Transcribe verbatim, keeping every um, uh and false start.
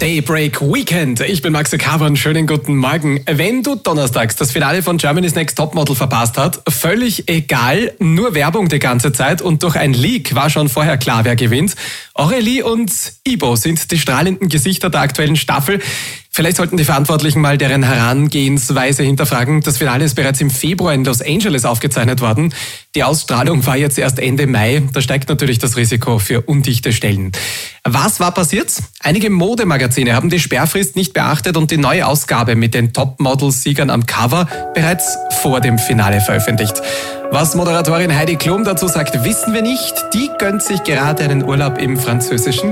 Daybreak Weekend. Ich bin Max Kavan, schönen guten Morgen. Wenn du donnerstags das Finale von Germany's Next Topmodel verpasst hast, völlig egal, nur Werbung die ganze Zeit und durch ein Leak war schon vorher klar, wer gewinnt. Aurelie und Ibo sind die strahlenden Gesichter der aktuellen Staffel. Vielleicht sollten die Verantwortlichen mal deren Herangehensweise hinterfragen. Das Finale ist bereits im Februar in Los Angeles aufgezeichnet worden. Die Ausstrahlung war jetzt erst Ende Mai. Da steigt natürlich das Risiko für undichte Stellen. Was war passiert? Einige Modemagazine haben die Sperrfrist nicht beachtet und die neue Ausgabe mit den Topmodel-Siegern am Cover bereits vor dem Finale veröffentlicht. Was Moderatorin Heidi Klum dazu sagt, wissen wir nicht. Die gönnt sich gerade einen Urlaub im französischen